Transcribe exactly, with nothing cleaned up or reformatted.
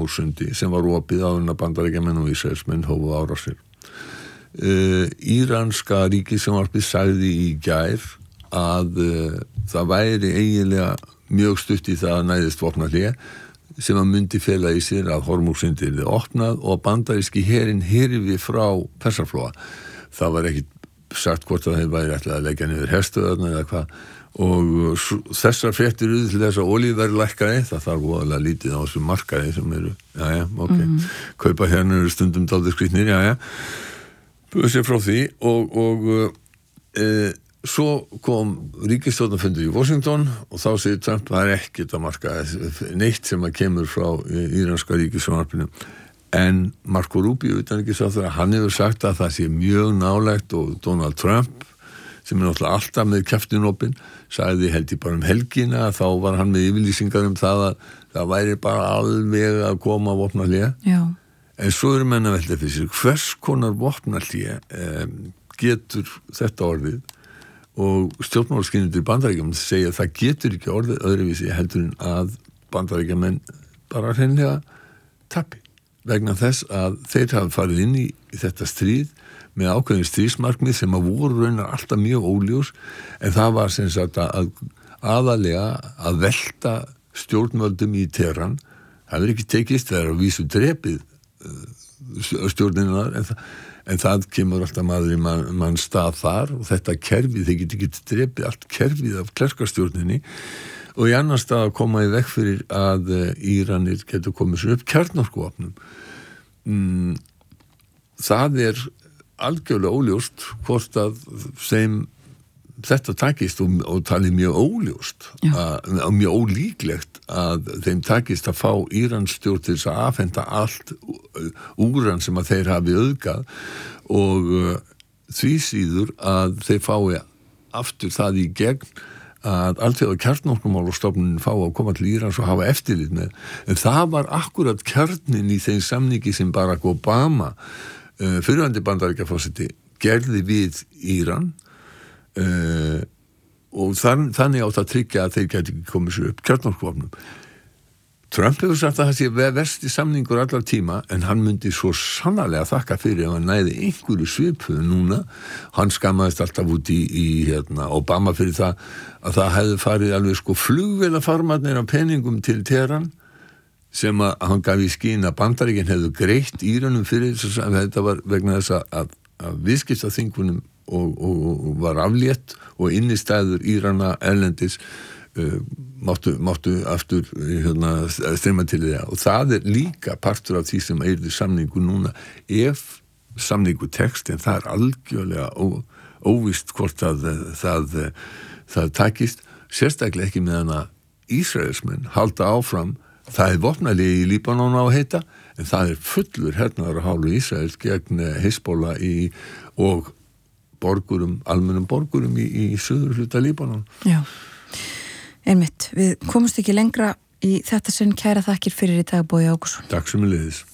Hormússundi sem var opið áður en að Bandaríkjamenn og Ísraelsmenn hófu árásir. Uh, Íranska ríkissjónvarpið sagði í gær að uh, það væri eiginlega mjög stutt í það að næðist vopnahlé sem að myndi fela í sér að Hormússundi yrði opnað og bandaríski herinn hyrfi frá Persaflóa. Það var ekki sagt hvort að þeir væri ætlað að leggja niður herstöðarna eða hvað og þessar fréttir eru til þess að olíuverð lækkaði, það þarf voðalega lítið á þessu markaði sem eru, já já, ok mm-hmm. kaupa hérna eru stundum dálítið skrýtnir, já já búið sér frá því og, og e, svo kom ríkisstjórnarfundur í Washington og þá segir Trump það er ekkert að marka neitt sem að kemur frá íranska ríkissjónvarpinu en Marco Rubio utanríkisráðherra, hann hefur sagt að það sé mjög nálægt og Donald Trump sem er náttúrulega alltaf með kjaftin opinn, sagði held ég bara um helgina að þá var hann með yfirlýsingar um það að það væri bara alveg að koma vopnahlé. Já. En svo eru menn að velta fyrir sér, hvers konar vopnahlé um, getur þetta orðið og stjórnmálaskynjendur í Bandaríkjamenn segja að það getur ekki orðið öðruvísi heldur en að Bandaríkjamenn bara hreinlega tapi vegna þess að þeir hafa farið inn í, í þetta stríð með ákveðin stríðsmarkmið sem að voru raunar alltaf mjög óljós en það var sem sagt að aðalega að velta stjórnvöldum í Teheran. Það hefur ekki tekist þegar að vísu drepið stjórninar en, þa- en það kemur alltaf maður í mann, mann stað þar og þetta kerfið, þeir geti ekki drepið allt kerfið af klerkastjórninni og í annan stað að koma í veg fyrir að Íranir getur komið sér upp kjarnorkuvopnum. Mm, það er algjörlega óljóst hvort að þeim þetta takist og, og talið mjög óljóst að, og mjög ólíklegt að þeim takist að fá Íransstjórn til þess að afhenda allt úran sem að þeir hafi auðgað og uh, því síður að þeir fái aftur það í gegn að alltaf kjarnorkumálastofnunin fá að koma til Írans og hafa eftirlit með en það var akkurat kjarnin í þeim samningi sem Barack Obama Uh, fyrirvændi bandaríkjaforseti gerði við Íran uh, og þann, þannig átt að tryggja að þeir gæti ekki komið sér upp kjarnorkuvopnum. Trump hefur sagt að það sé versti samningur allar tíma en hann myndi svo sannarlega þakka fyrir að hann næði einhverju svipuðu núna. Hann skammaðist alltaf út í, í hérna, Obama fyrir það að það hefði farið alveg sko flugvélafarmarnir af peningum til Teheran sem að hann gaf í skyn að Bandaríkin hefðu greitt Íranum fyrir þess að þetta var vegna þess að, að viðskiptaþingunum og, og, og var aflétt og innistæður Írana erlendis uh, máttu, máttu aftur hérna, streyma til því og það er líka partur af því sem eirði samningu núna ef samningu tekst en það er algjörlega ó, óvíst hvort að það, það, það takist sérstaklega ekki með hana Ísraelsmenn halda áfram. Það er vopnalegi í Líbanon á að heita, en það er fullur hernaður að hálfu Ísraels gegn Hezbollah í, og borgurum, almennum borgurum í, í suður hluta Líbanon. Já, einmitt. Við komumst ekki lengra í þetta sinn. Kæra þakkir fyrir í dag, Bogi Ágústsson. Takk sömuleiðis.